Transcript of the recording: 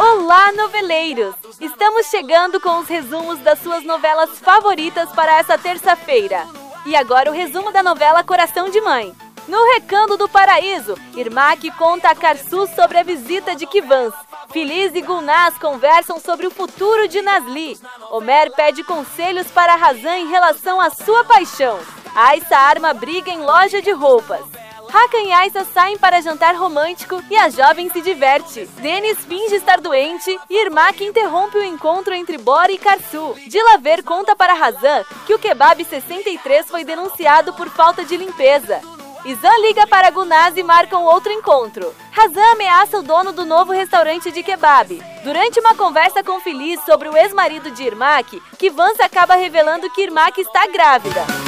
Olá, noveleiros! Estamos chegando com os resumos das suas novelas favoritas para essa terça-feira. E agora o resumo da novela Coração de Mãe. No Recanto do Paraíso, Irmak conta a Karsu sobre a visita de Kivans. Filiz e Gulnaz conversam sobre o futuro de Nazli. Homer pede conselhos para Hazan em relação à sua paixão. Aissa arma briga em loja de roupas. Hakan e Aissa saem para jantar romântico e a jovem se diverte. Dennis finge estar doente e Irmak interrompe o encontro entre Bora e Karsu. Dilaver conta para Hazan que o Kebab 63 foi denunciado por falta de limpeza. Izan liga para Gulnaz e marcam outro encontro. Hazan ameaça o dono do novo restaurante de kebab. Durante uma conversa com Filiz sobre o ex-marido de Irmak, Kivans acaba revelando que Irmak está grávida.